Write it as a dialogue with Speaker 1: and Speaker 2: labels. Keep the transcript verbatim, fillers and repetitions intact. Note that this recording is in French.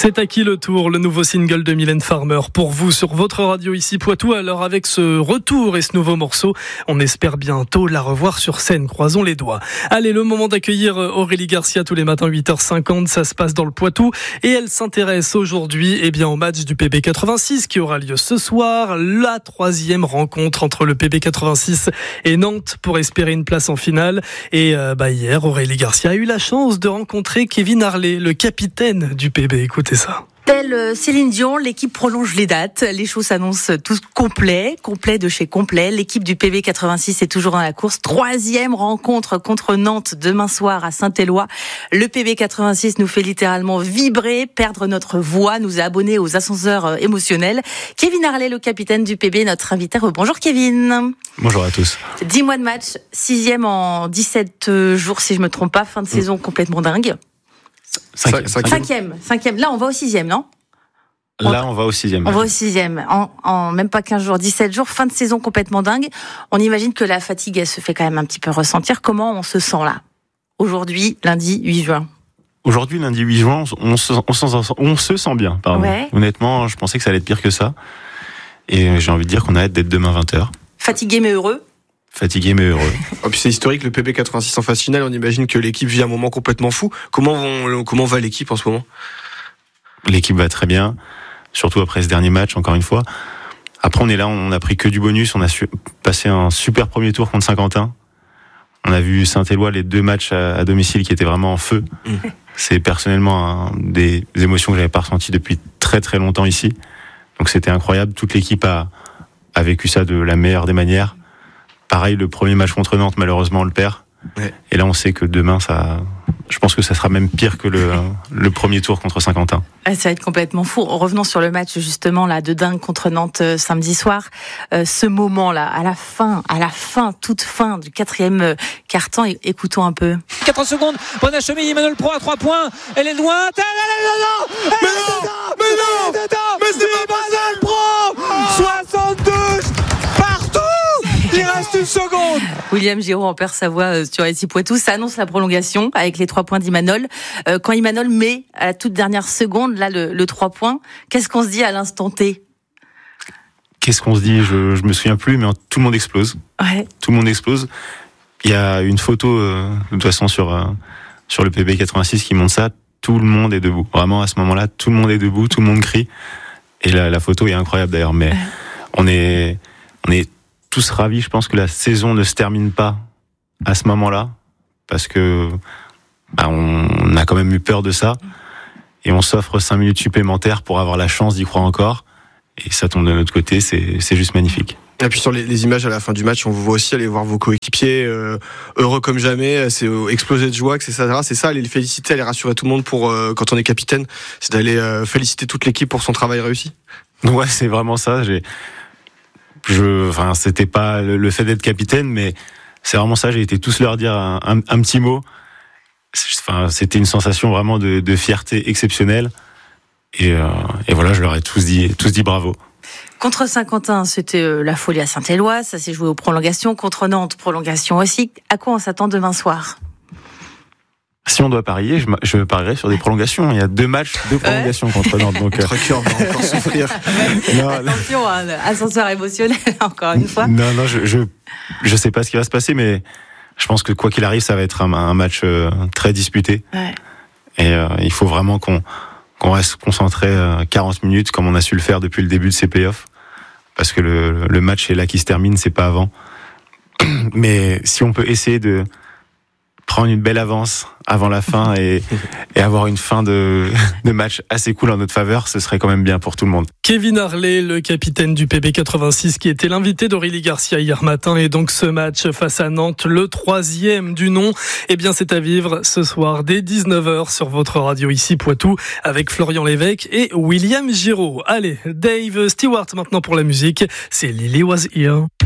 Speaker 1: C'est à qui le tour, le nouveau single de Mylène Farmer pour vous sur votre radio ici Poitou. Alors avec ce retour et ce nouveau morceau, on espère bientôt la revoir sur scène, croisons les doigts. Allez, le moment d'accueillir Aurélie Garcia tous les matins huit heures cinquante, ça se passe dans le Poitou et elle s'intéresse aujourd'hui eh bien, au match du P B quatre-vingt-six qui aura lieu ce soir, la troisième rencontre entre le P B quatre-vingt-six et Nantes pour espérer une place en finale. Et euh, bah, hier, Aurélie Garcia a eu la chance de rencontrer Kevin Harley, le capitaine du P B. Écoutez ça.
Speaker 2: Telle Céline Dion, l'équipe prolonge les dates. Les choses s'annoncent tous complets, complet de chez complet. L'équipe du P B quatre-vingt-six est toujours dans la course. Troisième rencontre contre Nantes demain soir à Saint-Éloi. Le P B quatre-vingt-six nous fait littéralement vibrer, perdre notre voix, nous abonner aux ascenseurs émotionnels. Kevin Harley, le capitaine du P B, notre invité. Bonjour Kevin.
Speaker 3: Bonjour à tous.
Speaker 2: dix mois de match, sixième en dix-sept jours si je me trompe pas, fin de saison complètement dingue.
Speaker 3: Cinquième.
Speaker 2: Cinquième. Cinquième. Là, on va au sixième, non ?
Speaker 3: Là, on va au sixième.
Speaker 2: On va au sixième. En, en même pas quinze jours, dix-sept jours, fin de saison complètement dingue. On imagine que la fatigue, elle se fait quand même un petit peu ressentir. Comment on se sent là ? Aujourd'hui, lundi huit juin.
Speaker 3: Aujourd'hui, lundi huit juin, on se, on se, on se sent bien. Pardon. Ouais. Honnêtement, je pensais que ça allait être pire que ça. Et j'ai envie de dire qu'on a hâte d'être demain vingt heures.
Speaker 2: Fatigué mais heureux ?
Speaker 3: Fatigué mais heureux.
Speaker 4: Oh, puis c'est historique, le P B quatre-vingt-six en phase finale, on imagine que l'équipe vit un moment complètement fou. Comment, on, comment va l'équipe en ce moment ?
Speaker 3: L'équipe va très bien, surtout après ce dernier match, encore une fois. Après, on est là, on a pris que du bonus, on a su, passé un super premier tour contre Saint-Quentin. On a vu Saint-Éloi, les deux matchs à, à domicile qui étaient vraiment en feu. Mmh. C'est personnellement un, des, des émotions que j'avais pas ressenties depuis très très longtemps ici. Donc c'était incroyable, toute l'équipe a, a vécu ça de la meilleure des manières. Pareil, le premier match contre Nantes, malheureusement, on le perd. Ouais. Et là, on sait que demain, ça, je pense que ça sera même pire que le, le premier tour contre Saint-Quentin.
Speaker 2: Ça va être complètement fou. Revenons sur le match, justement, là, de dingue contre Nantes euh, samedi soir. Euh, ce moment-là, à la fin, à la fin, toute fin du quatrième euh, quart-temps, écoutons un peu.
Speaker 5: quatre secondes, Bonachemi, Emmanuel Pro à trois points. Elle est loin. Elle est dedans. Elle est dedans. Mais non. Elle est dedans. Mais c'est Emmanuel Pro. soixante-deux. Il reste une seconde.
Speaker 2: William Giraud en perd sa voix sur ici Poitou. Ça annonce la prolongation avec les trois points d'Imanol. Euh, quand Imanol met à la toute dernière seconde là le, le trois points, qu'est-ce qu'on se dit à l'instant T ?
Speaker 3: Qu'est-ce qu'on se dit ? Je, je me souviens plus, mais tout le monde explose.
Speaker 2: Ouais.
Speaker 3: Tout le monde explose. Il y a une photo euh, de toute façon sur euh, sur le P B quatre-vingt-six qui montre ça. Tout le monde est debout. Vraiment à ce moment-là, tout le monde est debout, tout le monde crie. Et la, la photo est incroyable d'ailleurs. Mais ouais. on est on est tous ravis. Je pense que la saison ne se termine pas à ce moment-là parce que bah, on, on a quand même eu peur de ça et on s'offre cinq minutes supplémentaires pour avoir la chance d'y croire encore et ça tombe de notre côté, c'est, c'est juste magnifique.
Speaker 4: Et puis sur les, les images à la fin du match, on vous voit aussi aller voir vos coéquipiers euh, heureux comme jamais, c'est euh, exploser de joie, et cetera. C'est ça, aller les féliciter, aller rassurer tout le monde pour euh, quand on est capitaine, c'est d'aller euh, féliciter toute l'équipe pour son travail réussi.
Speaker 3: Ouais, c'est vraiment ça. J'ai Je, enfin, c'était pas le, le fait d'être capitaine, mais c'est vraiment ça. J'ai été tous leur dire un, un, un petit mot. Enfin, c'était une sensation vraiment de, de fierté exceptionnelle. Et, euh, et voilà, je leur ai tous dit, tous dit bravo.
Speaker 2: Contre Saint-Quentin, c'était euh, la folie à Saint-Éloi. Ça s'est joué aux prolongations. Contre Nantes, prolongation aussi. À quoi on s'attend demain soir ?
Speaker 3: Si on doit parier, je, je parierais sur des prolongations. Il y a deux matchs, deux prolongations ouais. contre Nantes. Donc,
Speaker 4: notre cœur va encore souffrir.
Speaker 2: Non, attention, hein, ascenseur émotionnel, encore une fois.
Speaker 3: Non, non, je, je, je sais pas ce qui va se passer, mais je pense que quoi qu'il arrive, ça va être un, un match euh, très disputé. Ouais. Et euh, il faut vraiment qu'on, qu'on reste concentré euh, quarante minutes, comme on a su le faire depuis le début de ces playoffs. Parce que le, le match est là qui se termine, c'est pas avant. Mais si on peut essayer de prendre une belle avance avant la fin et, et avoir une fin de, de match assez cool en notre faveur, ce serait quand même bien pour tout le monde.
Speaker 1: Kevin Harley, le capitaine du P B quatre-vingt-six, qui était l'invité d'Aurélie Garcia hier matin. Et donc ce match face à Nantes, le troisième du nom, eh bien c'est à vivre ce soir dès dix-neuf heures sur votre radio ici Poitou avec Florian Lévesque et William Giraud. Allez, Dave Stewart maintenant pour la musique, c'est Lily Was Here.